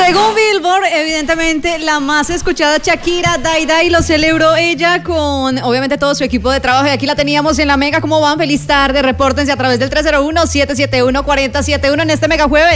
Según Billboard, evidentemente la más escuchada Shakira, Dai lo celebró ella con obviamente todo su equipo de trabajo y aquí la teníamos en la Mega. ¿Cómo van? Feliz tarde, repórtense a través del 301-771-4071 en este Mega Jueves.